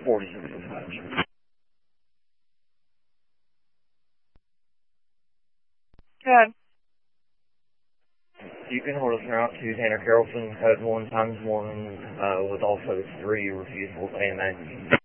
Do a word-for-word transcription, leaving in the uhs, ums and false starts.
forty-six dispatch. Good. You can hold us route to Tanner Carrollton, code one times one, uh, with also three refusables A M A.